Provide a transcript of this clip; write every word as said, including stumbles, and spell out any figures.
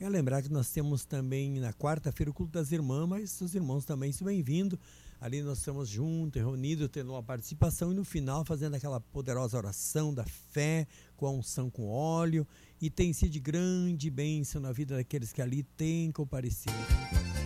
Quero lembrar que nós temos também na quarta-feira o culto das irmãs, mas os irmãos também são bem-vindos. Ali nós estamos juntos, reunidos, tendo uma participação e no final fazendo aquela poderosa oração da fé, com a unção com óleo, e tem sido de grande bênção na vida daqueles que ali têm comparecido.